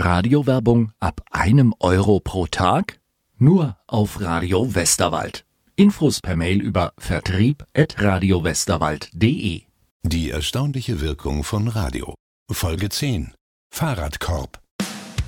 Radiowerbung ab 1 Euro pro Tag? Nur auf Radio Westerwald. Infos per Mail über vertrieb@radiowesterwald.de. Die erstaunliche Wirkung von Radio. Folge 10. Fahrradkorb.